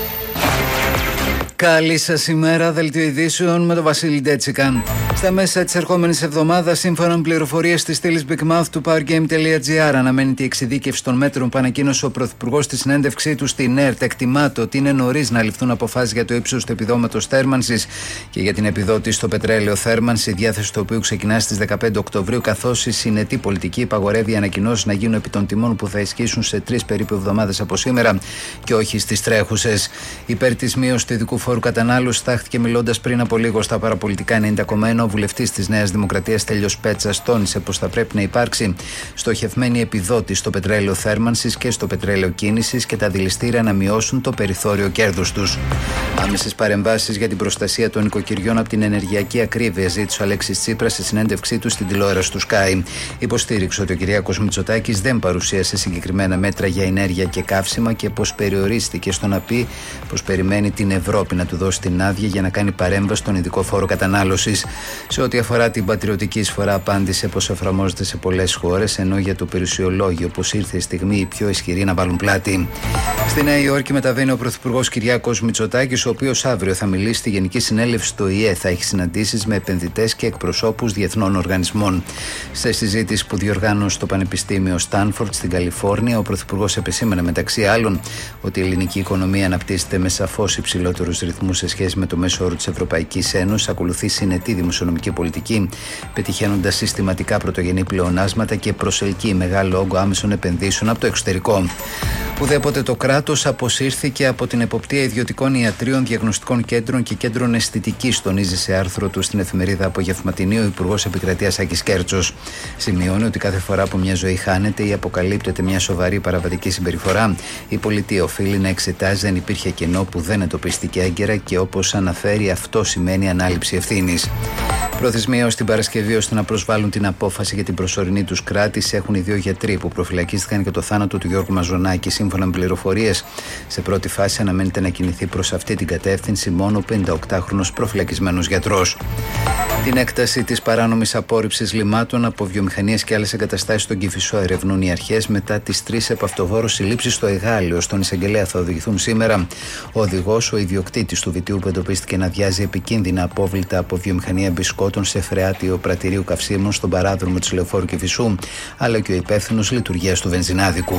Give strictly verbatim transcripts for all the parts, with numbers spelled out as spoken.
Καλή σας ημέρα, δελτίο ειδήσεων με τον Βασίλη Ντέτσικα. Στα μέσα της ερχόμενης εβδομάδας, σύμφωνα με πληροφορίες της στήλης Big Mouth του powergame.gr, αναμένεται η εξειδίκευση των μέτρων που ανακοίνωσε ο Πρωθυπουργός στη συνέντευξή του στην ΕΡΤ. Εκτιμάται ότι είναι νωρίς να ληφθούν αποφάσεις για το ύψος του επιδόματος θέρμανσης και για την επιδότηση στο πετρέλαιο θέρμανση, η διάθεση του οποίου ξεκινά στις δεκαπέντε Οκτωβρίου, καθώς η συνετή πολιτική υπαγορεύει ανακοινώσεις να γίνουν επί των τιμών που θα ισχύσουν σε τρεις περίπου εβδομάδες από σήμερα και όχι στις τρέχουσες. Υπέρ της μείωσης του ειδικού φόρου κατανάλωσης τάχθηκε μιλώντας πριν από λίγο στα παραπολιτικά ενενήντα κόμμα ένα. Ο βουλευτής της Νέας Δημοκρατίας Τέλειος Πέτσας τόνισε πως θα πρέπει να υπάρξει στοχευμένη επιδότηση στο πετρέλαιο θέρμανσης και στο πετρέλαιο κίνησης και τα δηληστήρια να μειώσουν το περιθώριο κέρδους τους. Άμεσες παρεμβάσεις για την προστασία των οικοκυριών από την ενεργειακή ακρίβεια ζήτησε ο Αλέξης Τσίπρας στη συνέντευξή του στην τηλεόραση του Sky. Υποστήριξε ότι ο Κυριάκος Μητσοτάκης δεν παρουσίασε συγκεκριμένα μέτρα για ενέργεια και καύσιμα και πως περιορίστηκε στο να πει πως περιμένει την Ευρώπη να του δώσει την άδεια για να κάνει παρέμβαση στον ειδικό φόρο κατανάλωσης. Σε ό,τι αφορά την πατριωτική εισφορά, απάντησε πως εφαρμόζεται σε πολλές χώρες, ενώ για το περιουσιολόγιο πως ήρθε η στιγμή οι πιο ισχυροί να βάλουν πλάτη. Στη Νέα Υόρκη μεταβαίνει ο Πρωθυπουργός Κυριάκος Μητσοτάκης, ο οποίος αύριο θα μιλήσει στη Γενική Συνέλευση του ΙΕ. Θα έχει συναντήσεις με επενδυτές και εκπροσώπους διεθνών οργανισμών. Σε συζήτηση που διοργάνωσε στο Πανεπιστήμιο Στάνφορντ στην Καλιφόρνια, ο Πρωθυπουργός επεσήμανε μεταξύ άλλων ότι η ελληνική οικονομία αναπτύσσεται με σαφώς υψηλότερους ρυθμούς σε σχέση με το μέσο όρο της Ευρωπαϊκής Ένωσης, ακολουθεί συνετή δημοσιονομική πολιτική, πετυχαίνοντας συστηματικά πρωτογενή πλεονάσματα και προσελκύει μεγάλο όγκο άμεσων επενδύσεων από το εξωτερικό. Ουδέποτε το κράτος αποσύρθηκε από την εποπτεία ιδιωτικών ιατρίων, διαγνωστικών κέντρων και κέντρων αισθητικής, τονίζει σε άρθρο του στην εφημερίδα Απογευματινή ο Υπουργός Επικρατείας Άκης Κέρτσος. Σημειώνει ότι κάθε φορά που μια ζωή χάνεται ή αποκαλύπτεται μια σοβαρή παραβατική συμπεριφορά, η πολιτεία οφείλει να εξετάζει αν υπήρχε κενό που δεν εντοπίστηκε έγκαιρα και, όπως αναφέρει, αυτό σημαίνει ανάληψη ευθύνης. Προθεσμία ως την Παρασκευή ώστε να προσβάλλουν την απόφαση για την προσωρινή τους κράτηση έχουν οι δύο γιατροί που προφυλακίστηκαν για το θάνατο του Γιώργου Μαζονάκη. Σύμφωνα με πληροφορίες, σε πρώτη φάση αναμένεται να κινηθεί προς αυτή την κατεύθυνση μόνο ο πενηνταοκτάχρονος προφυλακισμένος γιατρός. Την έκταση της παράνομης απόρριψης λιμάτων από βιομηχανίες και άλλες εγκαταστάσεις στον Κηφισό ερευνούν οι αρχές μετά τις τρεις επαυτοβόρους συλλήψεις στο Εγάλεο. Στον εισαγγελέα θα οδηγηθούν σήμερα ο οδηγός, ο ιδιοκτήτης του βιτιού που εντοπίστηκε να αδειάζει επικίνδυνα απόβλητα από βιομηχανία μπισκότων σε φρεάτιο πρατηρίου καυσίμων στον παράδρομο της Λεωφόρου Κηφισού, αλλά και ο υπεύθυνος λειτουργίας του βενζινάδικου.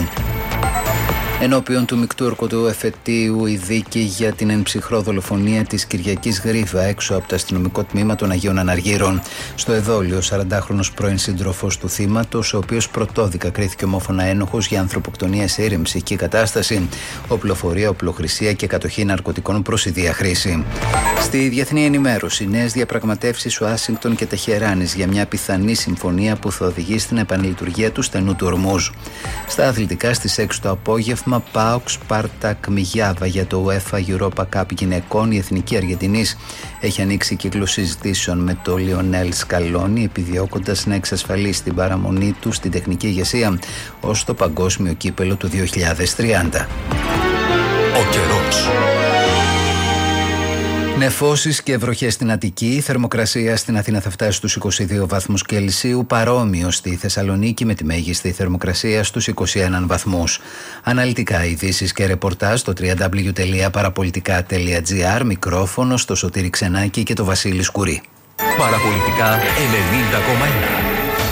Ενώπιον του μεικτού ορκωτού εφετείου η δίκη για την ενψυχρό δολοφονία της Κυριακής Γρίβα έξω από το αστυνομικό τμήμα των Αγίων Αναργύρων. Στο εδόλιο, ο σαραντάχρονος πρώην σύντροφος του θύματος, ο οποίος πρωτόδικα κρίθηκε ομόφωνα ένοχος για ανθρωποκτονία σε ήρεμη ψυχική κατάσταση, οπλοφορία, οπλοχρησία και κατοχή ναρκωτικών προς ιδία χρήση. Στη διεθνή ενημέρωση, νέες διαπραγματεύσεις Ουάσιγκτον και Τεχεράνης για μια πιθανή συμφωνία που θα οδηγήσει στην επανελειτουργία του στενού του Ορμούζ. Στα αθλητικά, στις έξι το απόγευμα, ΠΑΟΚ Σπάρτακ Μιγιάβα για το UEFA Europa Cup γυναικών. Η Εθνική Αργεντινής έχει ανοίξει κύκλο συζητήσεων με το Λιονέλ Σκαλόνι, επιδιώκοντας να εξασφαλίσει την παραμονή του στην τεχνική ηγεσία ως το παγκόσμιο κύπελο του δύο χιλιάδες τριάντα. Ο καιρός. Νεφώσεις και βροχές στην Αττική. Η θερμοκρασία στην Αθήνα θα φτάσει στους είκοσι δύο βαθμούς Κελσίου, παρόμοιο στη Θεσσαλονίκη με τη μέγιστη θερμοκρασία στους είκοσι ένα βαθμούς. Αναλυτικά ειδήσεις και ρεπορτάζ στο double-u double-u double-u τελεία παραπολιτικά τελεία τζι άρ. Μικρόφωνο στο Σωτήρη Ξενάκη και το Βασίλη Σκουρί. Παραπολιτικά ενενήντα κόμμα ένα.